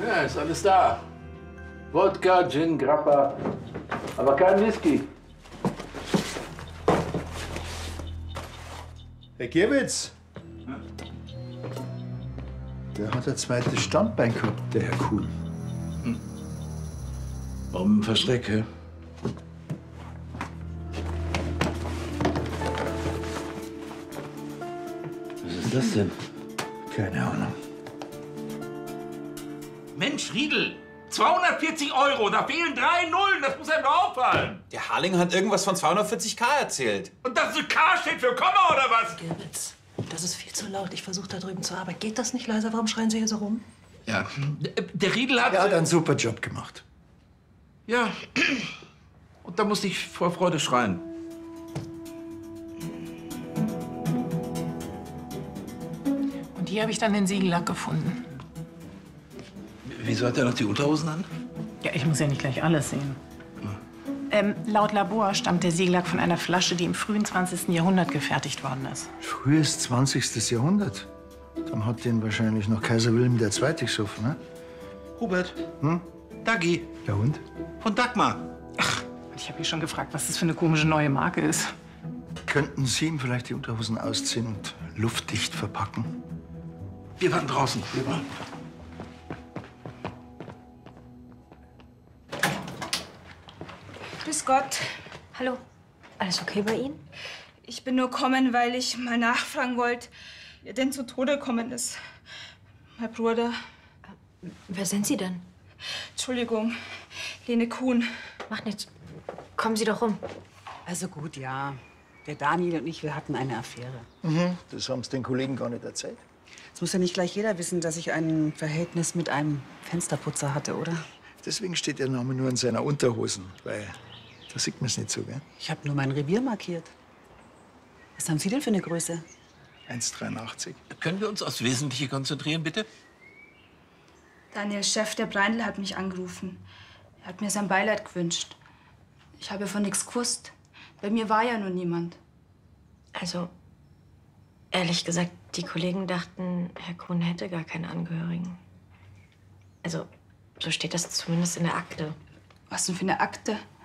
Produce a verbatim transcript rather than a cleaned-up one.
Ja, ist alles da. Wodka, Gin, Grappa. Aber kein Whisky. Herr Gierwitz. Der hat ein zweites Standbein gehabt, der Herr Kuhn. Hm. Bombenversteck, hä? Was ist das denn? Keine Ahnung. Mensch, Riedel, zweihundertvierzig Euro, da fehlen drei Nullen, das muss einem doch auffallen. Der Harling hat irgendwas von zweihundertvierzig K erzählt. Und das ein K steht für Komma, oder was? Gierwitz, das ist viel zu laut. Ich versuche da drüben zur Arbeit. Geht das nicht leiser? Warum schreien Sie hier so rum? Ja, der Riedel hat... Er hat einen super Job gemacht. Ja, und da musste ich vor Freude schreien. Und hier habe ich dann den Siegellack gefunden. Wieso hat er noch die Unterhosen an? Ja, ich muss ja nicht gleich alles sehen. Ähm, laut Labor stammt der Siegellack von einer Flasche, die im frühen zwanzigsten Jahrhundert gefertigt worden ist. Frühes zwanzigstes Jahrhundert. Dann hat den wahrscheinlich noch Kaiser Wilhelm der Zweite gesoffen, ne? Hubert, Hm? Dagi, Der Hund? von Dagmar. Ach, ich habe mich schon gefragt, was das für eine komische neue Marke ist. Könnten Sie ihm vielleicht die Unterhosen ausziehen und luftdicht verpacken? Wir waren draußen. Wir waren. Grüß Gott. Hallo. Alles okay bei Ihnen? Ich bin nur gekommen, weil ich mal nachfragen wollte, wer denn zu Tode gekommen ist. Mein Bruder. Wer sind Sie denn? Entschuldigung, Lene Kuhn. Macht nichts. Kommen Sie doch rum. Also gut, ja. Der Daniel und ich, wir hatten eine Affäre. Mhm. Das haben Sie den Kollegen gar nicht erzählt. Es muss ja nicht gleich jeder wissen, dass ich ein Verhältnis mit einem Fensterputzer hatte, oder? Deswegen steht Ihr Name nur in seiner Unterhosen, weil da sieht man es nicht so, gell? Ich habe nur mein Revier markiert. Was haben Sie denn für eine Größe? eins Komma dreiundachtzig. Können wir uns aufs Wesentliche konzentrieren, bitte? Daniel, Chef der Breindl, hat mich angerufen. Er hat mir sein Beileid gewünscht. Ich habe von nichts gewusst. Bei mir war ja nur niemand. Also, ehrlich gesagt, die Kollegen dachten, Herr Kuhn hätte gar keine Angehörigen. Also, so steht das zumindest in der Akte. Was denn für eine Akte?